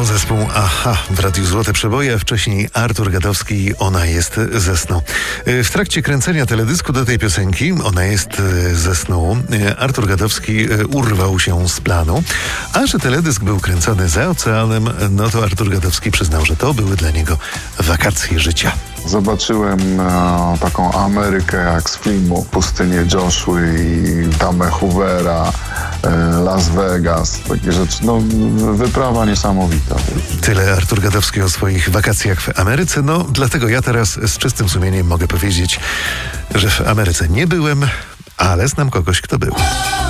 zespół Aha w Radiu Złote Przeboje, a wcześniej Artur Gadowski, Ona jest ze snu. W trakcie kręcenia teledysku do tej piosenki, Ona jest ze snu, Artur Gadowski urwał się z planu, a że teledysk był kręcony za oceanem, no to Artur Gadowski przyznał, że to były dla niego wakacje życia. Zobaczyłem taką Amerykę jak z filmu, pustynię Joshua i Tamę Hoovera, Las Vegas, takie rzeczy. No, wyprawa niesamowita. Tyle Artur Gadowski o swoich wakacjach w Ameryce. No, dlatego ja teraz z czystym sumieniem mogę powiedzieć, że w Ameryce nie byłem, ale znam kogoś, kto był.